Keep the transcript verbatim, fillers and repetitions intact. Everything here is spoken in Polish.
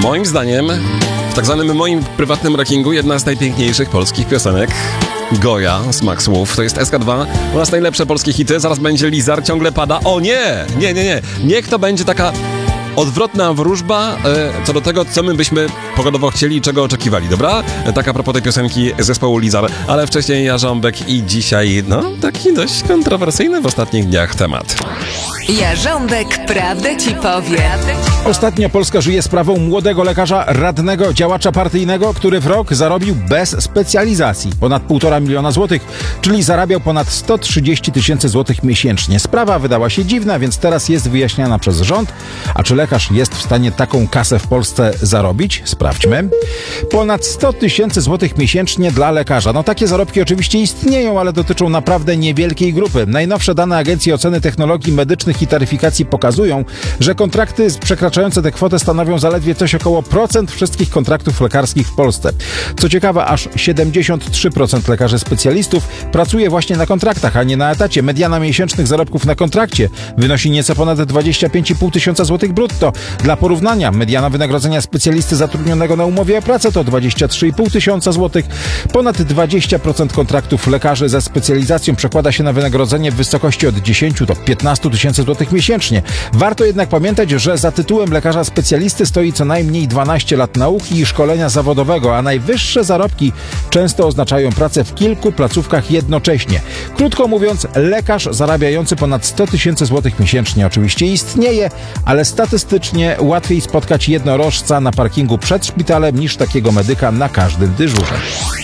Moim zdaniem, w tak zwanym moim prywatnym rankingu, jedna z najpiękniejszych polskich piosenek. Goja z Max Wolf, to jest S K dwa, u nas najlepsze polskie hity, zaraz będzie Lizar, ciągle pada. O nie, nie, nie, nie, niech to będzie taka odwrotna wróżba e, co do tego, co my byśmy pogodowo chcieli i czego oczekiwali, dobra? E, tak a propos tej piosenki zespołu Lizar, ale wcześniej Jarząbek i dzisiaj, no, taki dość kontrowersyjny w ostatnich dniach temat. Jarząbek prawdę ci powie. Ostatnio Polska żyje sprawą młodego lekarza, radnego, działacza partyjnego, który w rok zarobił bez specjalizacji ponad półtora miliona złotych, czyli zarabiał ponad sto trzydzieści tysięcy złotych miesięcznie. Sprawa wydała się dziwna, więc teraz jest wyjaśniana przez rząd. A czy lekarz jest w stanie taką kasę w Polsce zarobić? Sprawdźmy. Ponad sto tysięcy złotych miesięcznie dla lekarza. No takie zarobki oczywiście istnieją, ale dotyczą naprawdę niewielkiej grupy. Najnowsze dane Agencji Oceny Technologii Medycznych i Taryfikacji pokazują, że kontrakty przekraczające tę kwotę stanowią zaledwie coś około procent wszystkich kontraktów lekarskich w Polsce. Co ciekawe, aż siedemdziesiąt trzy procent lekarzy specjalistów pracuje właśnie na kontraktach, a nie na etacie. Mediana miesięcznych zarobków na kontrakcie wynosi nieco ponad dwadzieścia pięć i pół tysiąca złotych brutto. Dla porównania, mediana wynagrodzenia specjalisty zatrudnionego na umowie o pracę to dwadzieścia trzy i pół tysiąca złotych. Ponad dwadzieścia procent kontraktów lekarzy ze specjalizacją przekłada się na wynagrodzenie w wysokości od dziesięciu do piętnastu tysięcy złotych miesięcznie. Warto jednak pamiętać, że za tytułem lekarza specjalisty stoi co najmniej dwanaście lat nauki i szkolenia zawodowego, a najwyższe zarobki często oznaczają pracę w kilku placówkach jednocześnie. Krótko mówiąc, lekarz zarabiający ponad sto tysięcy złotych miesięcznie oczywiście istnieje, ale statystycznie łatwiej spotkać jednorożca na parkingu przed szpitalem niż takiego medyka na każdym dyżurze.